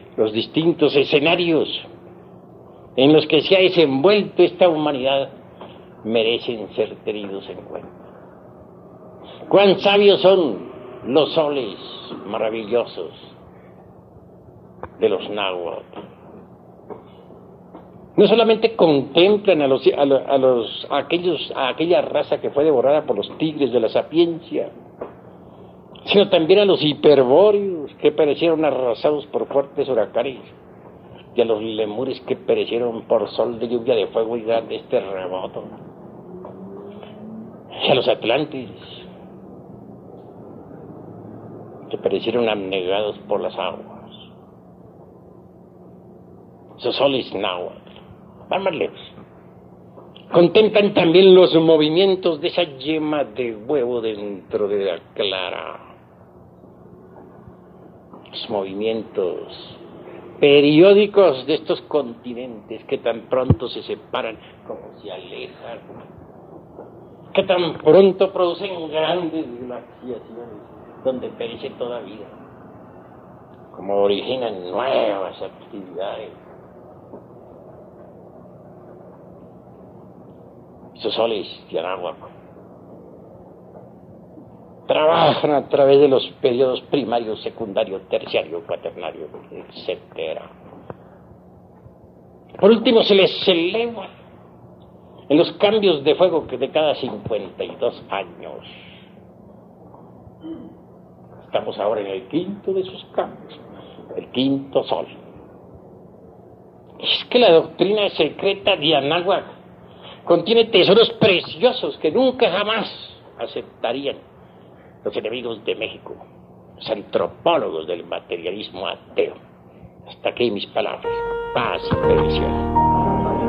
los distintos escenarios en los que se ha desenvuelto esta humanidad merecen ser tenidos en cuenta. Cuán sabios son los soles maravillosos de los náhuatl. No solamente contemplan a aquella raza que fue devorada por los tigres de la sapiencia, sino también a los hiperbóreos que perecieron arrasados por fuertes huracanes, y a los lemures que perecieron por sol de lluvia de fuego y grandes terremotos, y a los atlantes que perecieron abnegados por las aguas. Esos soles náhuatl van más lejos. Contemplan también los movimientos de esa yema de huevo dentro de la clara. Los movimientos periódicos de estos continentes que tan pronto se separan como se alejan, que tan pronto producen grandes glaciaciones donde perece toda vida, como originan nuevas actividades. Esos soles de Anáhuac trabajan a través de los periodos primario, secundario, terciario, cuaternario, etc. Por último, se les eleva en los cambios de fuego que de cada 52 años. Estamos ahora en el quinto de sus cambios, el quinto sol. Es que la doctrina secreta de Anáhuac contiene tesoros preciosos que nunca jamás aceptarían los enemigos de México, los antropólogos del materialismo ateo. Hasta aquí mis palabras. Paz y bendiciones.